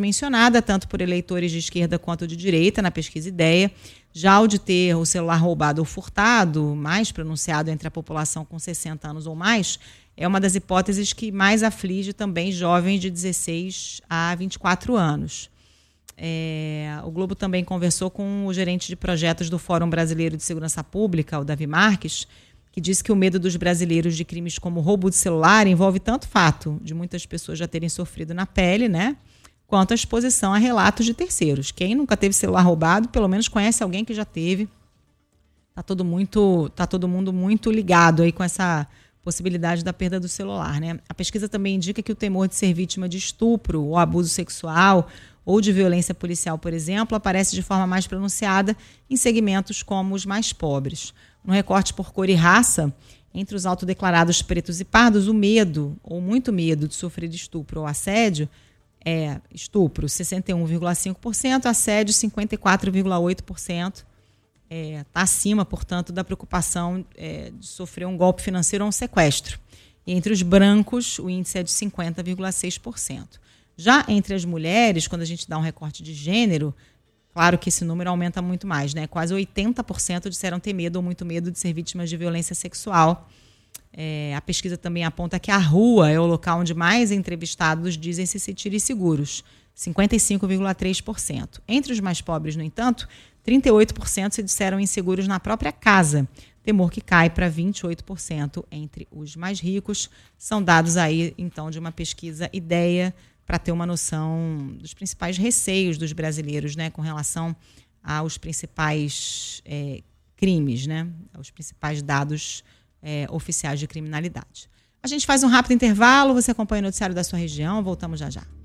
mencionada, tanto por eleitores de esquerda quanto de direita, na pesquisa Ideia. Já o de ter o celular roubado ou furtado, mais pronunciado entre a população com 60 anos ou mais, é uma das hipóteses que mais aflige também jovens de 16 a 24 anos. O Globo também conversou com o gerente de projetos do Fórum Brasileiro de Segurança Pública, o Davi Marques, que disse que o medo dos brasileiros de crimes como roubo de celular envolve tanto o fato de muitas pessoas já terem sofrido na pele, né, quanto a exposição a relatos de terceiros. Quem nunca teve celular roubado, pelo menos conhece alguém que já teve. Tá todo mundo muito ligado aí com essa possibilidade da perda do celular, né? A pesquisa também indica que o temor de ser vítima de estupro ou abuso sexual ou de violência policial, por exemplo, aparece de forma mais pronunciada em segmentos como os mais pobres. No recorte por cor e raça, entre os autodeclarados pretos e pardos, o medo, ou muito medo, de sofrer estupro ou assédio é estupro, 61,5%, assédio, 54,8%. Está acima, portanto, da preocupação de sofrer um golpe financeiro ou um sequestro. E entre os brancos, o índice é de 50,6%. Já entre as mulheres, quando a gente dá um recorte de gênero, claro que esse número aumenta muito mais, né? Quase 80% disseram ter medo ou muito medo de ser vítimas de violência sexual. A pesquisa também aponta que a rua é o local onde mais entrevistados dizem se sentirem seguros, 55,3%. Entre os mais pobres, no entanto, 38% se disseram inseguros na própria casa, temor que cai para 28% entre os mais ricos. São dados aí, então, de uma pesquisa Ideia, para ter uma noção dos principais receios dos brasileiros, né, com relação aos principais crimes, né, aos principais dados oficiais de criminalidade. A gente faz um rápido intervalo, você acompanha o noticiário da sua região, voltamos já já.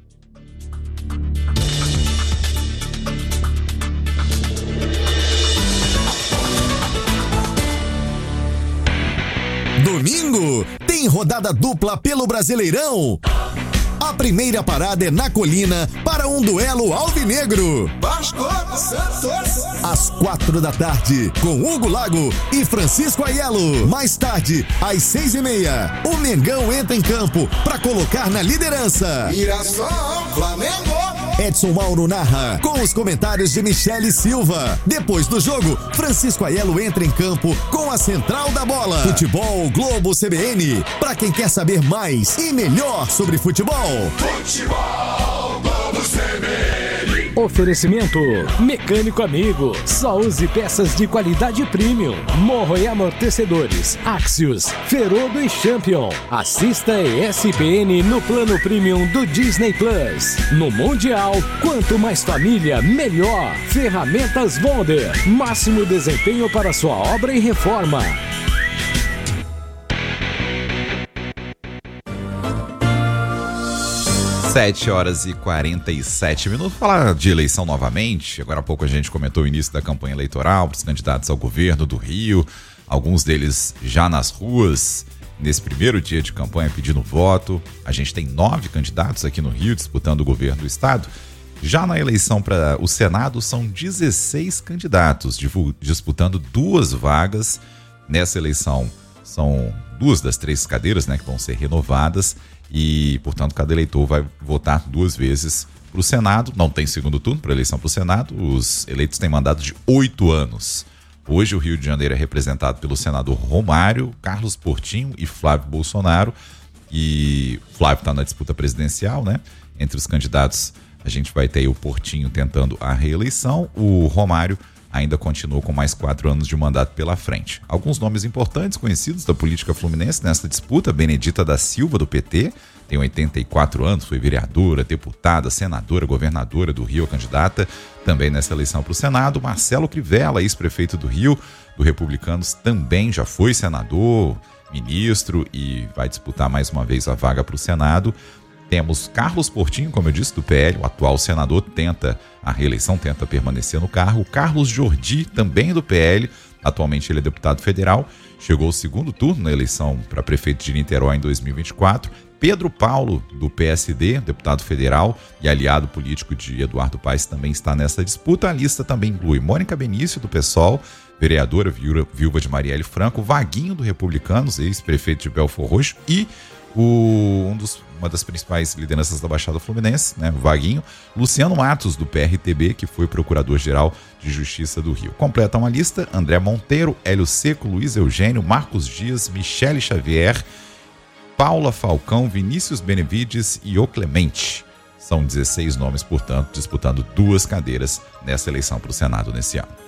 Domingo tem rodada dupla pelo Brasileirão. A primeira parada é na Colina para um duelo alvinegro. Vasco, Santos. Às 4 da tarde, com Hugo Lago e Francisco Aiello. Mais tarde, às 6:30, o Mengão entra em campo para colocar na liderança. Mirassol, Flamengo. Edson Mauro narra, com os comentários de Michele Silva. Depois do jogo, Francisco Aiello entra em campo com a Central da Bola. Futebol Globo CBN, para quem quer saber mais e melhor sobre futebol. Futebol Globo CBN. Oferecimento Mecânico Amigo. Só use peças de qualidade premium. Morro e amortecedores, Axios, Ferodo e Champion. Assista ESPN no plano premium do Disney Plus. No Mundial, quanto mais família, melhor. Ferramentas Wonder. Máximo desempenho para sua obra e reforma. 7h47. Vou falar de eleição novamente. Agora há pouco a gente comentou o início da campanha eleitoral para os candidatos ao governo do Rio. Alguns deles já nas ruas, nesse primeiro dia de campanha pedindo voto. A gente tem 9 candidatos aqui no Rio disputando o governo do estado. Já na eleição para o Senado são 16 candidatos disputando 2 vagas. Nessa eleição são 2 das 3 cadeiras, né, que vão ser renovadas. E, portanto, cada eleitor vai votar 2 vezes para o Senado. Não tem segundo turno para a eleição para o Senado. Os eleitos têm mandato de 8 anos. Hoje o Rio de Janeiro é representado pelo senador Romário, Carlos Portinho e Flávio Bolsonaro. E Flávio está na disputa presidencial, né? Entre os candidatos a gente vai ter aí o Portinho tentando a reeleição. O Romário ainda continua com mais 4 anos de mandato pela frente. Alguns nomes importantes conhecidos da política fluminense nesta disputa: Benedita da Silva, do PT, tem 84 anos, foi vereadora, deputada, senadora, governadora do Rio, candidata também nessa eleição para o Senado. Marcelo Crivella, ex-prefeito do Rio, do Republicanos, também já foi senador, ministro e vai disputar mais uma vez a vaga para o Senado. Temos Carlos Portinho, como eu disse, do PL, o atual senador, tenta a reeleição, tenta permanecer no cargo. Carlos Jordi, também do PL, atualmente ele é deputado federal, chegou ao segundo turno na eleição para prefeito de Niterói em 2024. Pedro Paulo, do PSD, deputado federal e aliado político de Eduardo Paes, também está nessa disputa. A lista também inclui Mônica Benício, do PSOL, vereadora viúva de Marielle Franco, Vaguinho, do Republicanos, ex-prefeito de Belfor Roxo, e uma das principais lideranças da Baixada Fluminense, né, o Vaguinho, Luciano Matos, do PRTB, que foi Procurador-Geral de Justiça do Rio. Completa uma lista: André Monteiro, Hélio Seco, Luiz Eugênio, Marcos Dias, Michele Xavier, Paula Falcão, Vinícius Benevides e O Clemente. São 16 nomes, portanto, disputando 2 cadeiras nessa eleição para o Senado nesse ano.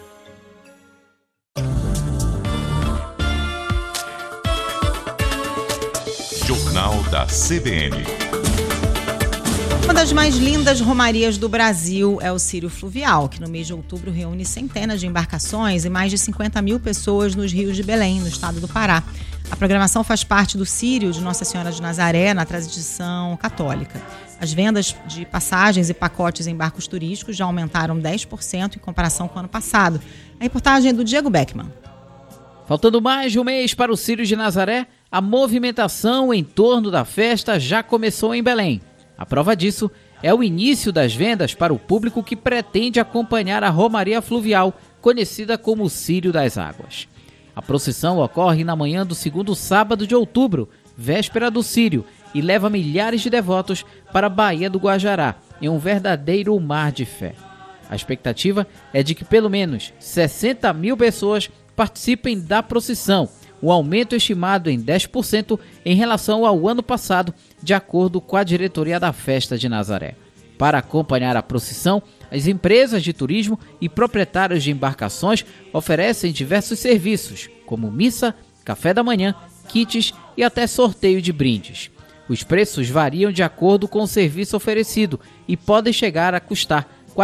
Jornal da CBN. Uma das mais lindas romarias do Brasil é o Círio Fluvial, que no mês de outubro reúne centenas de embarcações e mais de 50 mil pessoas nos rios de Belém, no estado do Pará. A programação faz parte do Círio de Nossa Senhora de Nazaré, na tradição católica. As vendas de passagens e pacotes em barcos turísticos já aumentaram 10% em comparação com o ano passado. A reportagem é do Diego Beckman. Faltando mais de um mês para o Círio de Nazaré, a movimentação em torno da festa já começou em Belém. A prova disso é o início das vendas para o público que pretende acompanhar a Romaria Fluvial, conhecida como Círio das Águas. A procissão ocorre na manhã do segundo sábado de outubro, véspera do Círio, e leva milhares de devotos para a Baía do Guajará, em um verdadeiro mar de fé. A expectativa é de que pelo menos 60 mil pessoas participem da procissão, um aumento estimado em 10% em relação ao ano passado, de acordo com a diretoria da Festa de Nazaré. Para acompanhar a procissão, as empresas de turismo e proprietários de embarcações oferecem diversos serviços, como missa, café da manhã, kits e até sorteio de brindes. Os preços variam de acordo com o serviço oferecido e podem chegar a custar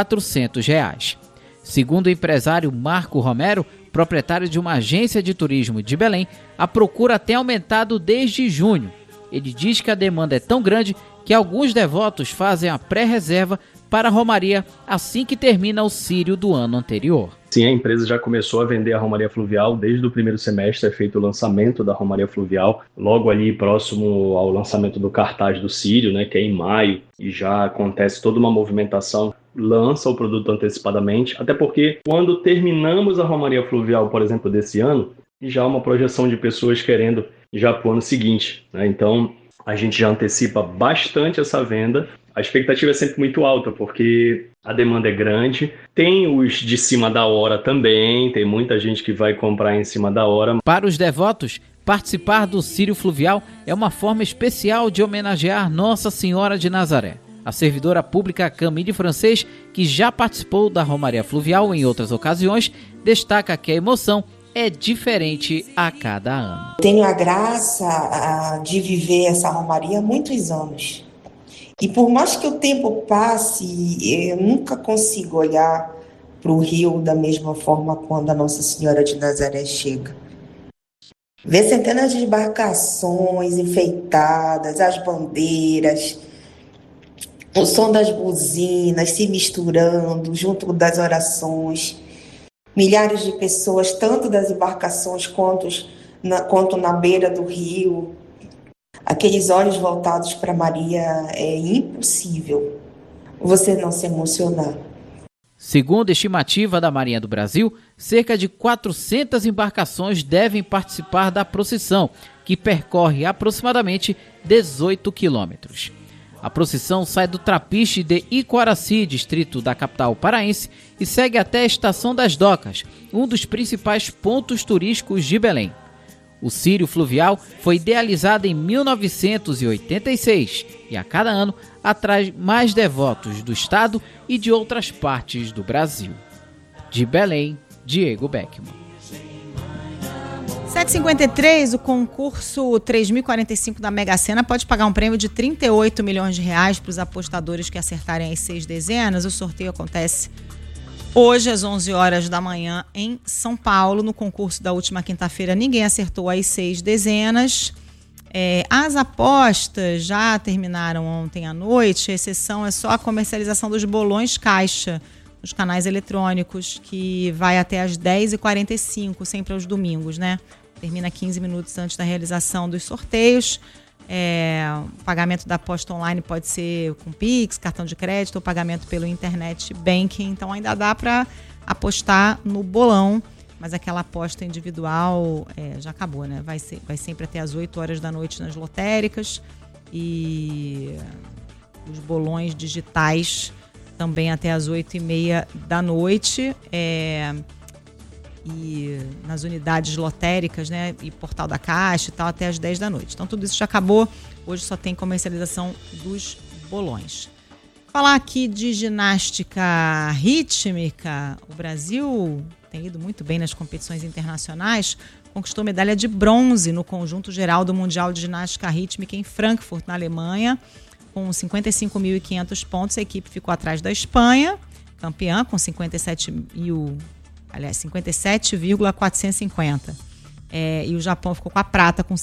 R$400. Segundo o empresário Marco Romero, proprietário de uma agência de turismo de Belém, a procura tem aumentado desde junho. Ele diz que a demanda é tão grande que alguns devotos fazem a pré-reserva para a Romaria assim que termina o Círio do ano anterior. Sim, a empresa já começou a vender a Romaria Fluvial desde o primeiro semestre, é feito o lançamento da Romaria Fluvial, logo ali próximo ao lançamento do cartaz do Círio, né, que é em maio, e já acontece toda uma movimentação, lança o produto antecipadamente, até porque quando terminamos a Romaria Fluvial, por exemplo, desse ano, já há uma projeção de pessoas querendo já para o ano seguinte, né? Então a gente já antecipa bastante essa venda. A expectativa é sempre muito alta, porque a demanda é grande. Tem os de cima da hora também, tem muita gente que vai comprar em cima da hora. Para os devotos, participar do Círio Fluvial é uma forma especial de homenagear Nossa Senhora de Nazaré. A servidora pública Camille Francês, que já participou da Romaria Fluvial em outras ocasiões, destaca que a emoção é diferente a cada ano. Tenho a graça de viver essa Romaria há muitos anos. E por mais que o tempo passe, eu nunca consigo olhar para o Rio da mesma forma quando a Nossa Senhora de Nazaré chega. Ver centenas de embarcações enfeitadas, as bandeiras, o som das buzinas se misturando junto das orações, milhares de pessoas, tanto das embarcações quanto na beira do rio. Aqueles olhos voltados para Maria, é impossível você não se emocionar. Segundo a estimativa da Marinha do Brasil, cerca de 400 embarcações devem participar da procissão, que percorre aproximadamente 18 quilômetros. A procissão sai do Trapiche de Iquaraci, distrito da capital paraense, e segue até a Estação das Docas, um dos principais pontos turísticos de Belém. O Círio Fluvial foi idealizado em 1986 e a cada ano atrai mais devotos do estado e de outras partes do Brasil. De Belém, Diego Beckman. 7h53, o concurso 3045 da Mega Sena pode pagar um prêmio de R$38 milhões para os apostadores que acertarem as 6 dezenas. O sorteio acontece hoje às 11 horas da manhã em São Paulo. No concurso da última quinta-feira ninguém acertou as 6 dezenas. As apostas já terminaram ontem à noite. A exceção é só a comercialização dos bolões caixa nos canais eletrônicos, que vai até às 10h45, sempre aos domingos, né? Termina 15 minutos antes da realização dos sorteios. O pagamento da aposta online pode ser com Pix, cartão de crédito ou pagamento pelo Internet Banking. Então ainda dá para apostar no bolão mas aquela aposta individual já acabou, né? Vai sempre até às 8 horas da noite nas lotéricas e os bolões digitais também até às 8h30 da noite. E nas unidades lotéricas, né, e Portal da Caixa e tal, até às 10 da noite. Então tudo isso já acabou, hoje só tem comercialização dos bolões. Falar aqui de ginástica rítmica, o Brasil tem ido muito bem nas competições internacionais, conquistou medalha de bronze no conjunto geral do Mundial de Ginástica Rítmica em Frankfurt, na Alemanha, com 55.500 pontos. A equipe ficou atrás da Espanha, campeã, com 57,450. E o Japão ficou com a prata com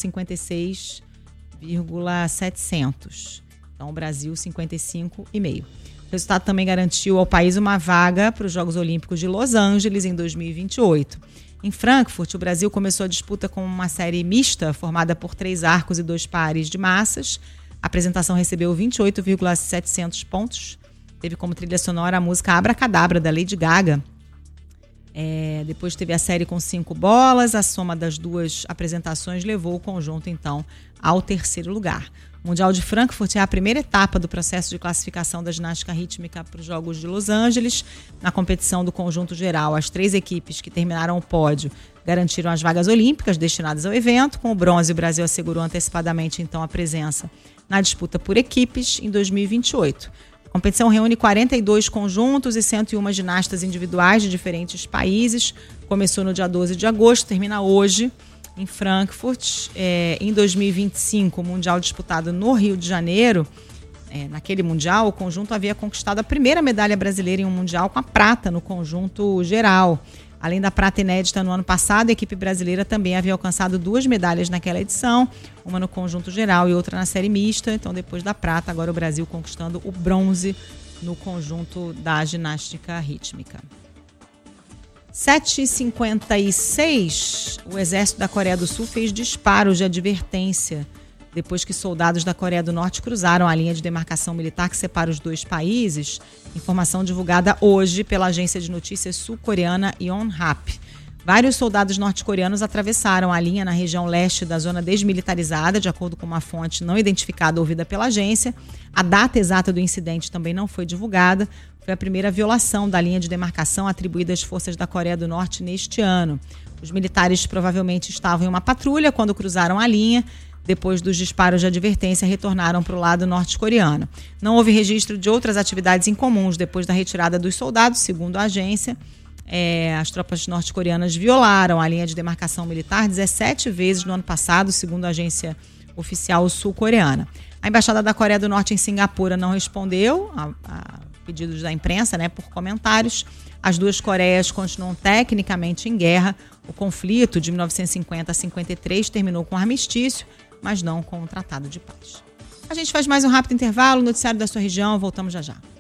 56,700. Então o Brasil 55,5. O resultado também garantiu ao país uma vaga para os Jogos Olímpicos de Los Angeles em 2028. Em Frankfurt, o Brasil começou a disputa com uma série mista formada por 3 arcos e 2 pares de massas. A apresentação recebeu 28,700 pontos. Teve como trilha sonora a música Abracadabra, da Lady Gaga. Depois teve a série com 5 bolas. A soma das 2 apresentações levou o conjunto, então, ao 3º lugar. O Mundial de Frankfurt é a primeira etapa do processo de classificação da ginástica rítmica para os Jogos de Los Angeles. Na competição do conjunto geral, as 3 equipes que terminaram o pódio garantiram as vagas olímpicas destinadas ao evento. Com o bronze, o Brasil assegurou antecipadamente, então, a presença na disputa por equipes em 2028. A competição reúne 42 conjuntos e 101 ginastas individuais de diferentes países. Começou no dia 12 de agosto, termina hoje em Frankfurt. Em 2025, o Mundial disputado no Rio de Janeiro, naquele Mundial, o conjunto havia conquistado a primeira medalha brasileira em um Mundial com a prata no conjunto geral. Além da prata inédita no ano passado, a equipe brasileira também havia alcançado 2 medalhas naquela edição, uma no conjunto geral e outra na série mista. Então, depois da prata, agora o Brasil conquistando o bronze no conjunto da ginástica rítmica. 7h56, o exército da Coreia do Sul fez disparos de advertência depois que soldados da Coreia do Norte cruzaram a linha de demarcação militar que separa os 2 países. Informação divulgada hoje pela agência de notícias sul-coreana Yonhap. Vários soldados norte-coreanos atravessaram a linha na região leste da zona desmilitarizada, de acordo com uma fonte não identificada ouvida pela agência. A data exata do incidente também não foi divulgada. Foi a primeira violação da linha de demarcação atribuída às forças da Coreia do Norte neste ano. Os militares provavelmente estavam em uma patrulha quando cruzaram a linha. Depois dos disparos de advertência, retornaram para o lado norte-coreano. Não houve registro de outras atividades incomuns depois da retirada dos soldados, segundo a agência. As tropas norte-coreanas violaram a linha de demarcação militar 17 vezes no ano passado, segundo a agência oficial sul-coreana. A Embaixada da Coreia do Norte em Singapura não respondeu a pedidos da imprensa, por comentários. As 2 Coreias continuam tecnicamente em guerra. O conflito de 1950 a 53 terminou com armistício, mas não com um tratado de paz. A gente faz mais um rápido intervalo, noticiário da sua região, voltamos já já.